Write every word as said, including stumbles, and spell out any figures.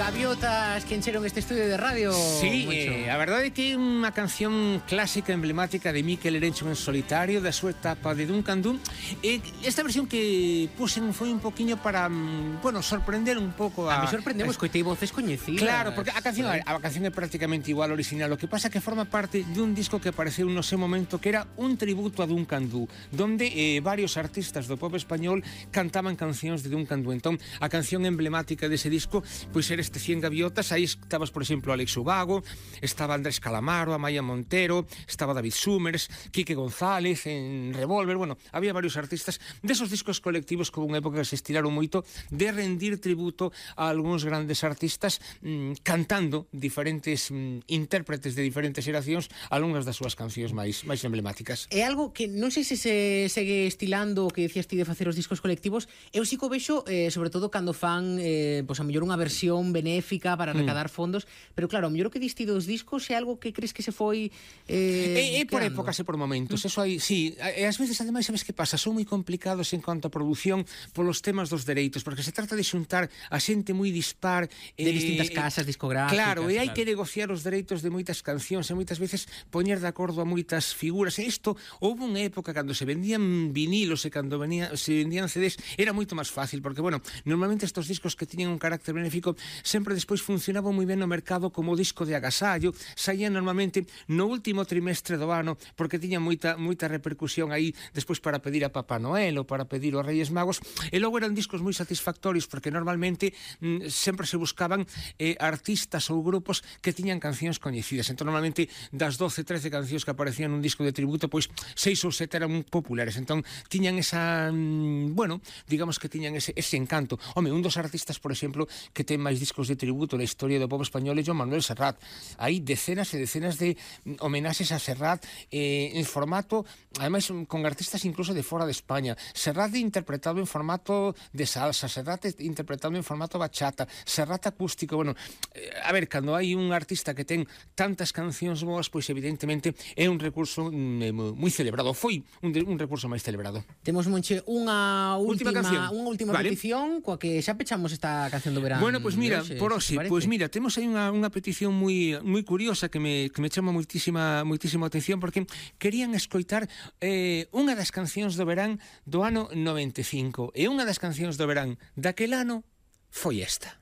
Gaviotas que encheron este estudio de radio. Sí, eh, a verdade é que é unha canción clásica emblemática de Miquel Erenchon en solitario da súa etapa de Duncan Du. E esta versión que puxen foi un poquinho para, bueno, sorprender un pouco A a... mí sorprendemos, coitei voces coñecidas. Claro, porque a canción, a, a canción é prácticamente igual ao original. O que pasa é que forma parte dun disco que apareceu no seu momento que era un tributo a Duncan Du, donde eh, varios artistas do pop español cantaban cancións de Duncan Du. Entón, a canción emblemática dese disco pois era este cien Gaviotas. Aí estabas, por exemplo, Alex Ubago, estaba Andrés Calamaro, Amaya Montero, estaba David Summers, Quique González en Revolver. Bueno, había varios artistas desos discos colectivos que unha época se estiraron moito de rendir tributo a algúns grandes artistas mmm, cantando diferentes mmm, intérpretes de diferentes xeracións algunhas das súas cancións máis máis emblemáticas. É algo que non sei se se segue estilando o que decías ti de facer os discos colectivos. Eu si co vexo, eh, sobre todo cando fan eh, pois a mellor unha versión benéfica para recadar mm. fondos, pero claro, a mellor o que diste dos discos é algo que crees que se foi eh, é, é por épocas e por momentos. Mm. Eso aí, sí, e ás veces ademais sabes que pasa, son moi complicados en cuanto a produción polos temas dos dereitos, porque se trata de xuntar a xente moi dispar de eh, distintas casas discográficas. Claro, e hai claro. que negociar os dereitos de moitas cancións e moitas veces poñer de acordo a moitas figuras. E isto, houve unha época cando se vendían vinilos e cando venía, se vendían C Ds, era moito máis fácil, porque, bueno, normalmente estos discos que tiñan un carácter benéfico sempre despois funcionaban moi ben no mercado como disco de agasallo, saían normalmente no último trimestre do ano, porque tiñan moita moita repercusión aí despois para pedir a Papá Noel ou para pedir aos Reyes Magos, e logo eran discos moi satisfactorios porque normalmente mm, sempre se buscaban eh, artistas ou grupos que tiñan cancións coñecidas. Entón normalmente das doce, trece cancións que aparecían nun disco de tributo, pois seis ou sete eran populares. Entón tiñan esa, mm, bueno, digamos que tiñan ese, ese encanto. Home, un dos artistas, por exemplo, que ten máis discos de tributo na historia do pop español é Joan Manuel Serrat. Hai decenas e decenas de homenaxes a Serrat eh, en formato, ademais con artistas incluso de fora de España. Serrat interpretado en formato de salsa, Serrat interpretado en formato bachata, Serrat acústico. Bueno, eh, a ver, cando hai un artista que ten tantas cancións boas, pois evidentemente é un recurso mm, moi celebrado. Foi un, de, un recurso máis celebrado. Temos, Monche, unha última, última canción, unha última vale. petición coa que xa pechamos esta canción do verán. Bueno, pois pues mira, hoxe, por hoxe, pois pues mira, temos aí unha, unha petición moi moi curiosa que me, que me chama moitísima moitísima atención, porque querían escoitar eh, unha das cancións do verán do ano noventa e cinco, e unha das cancións do verán daquel ano foi esta.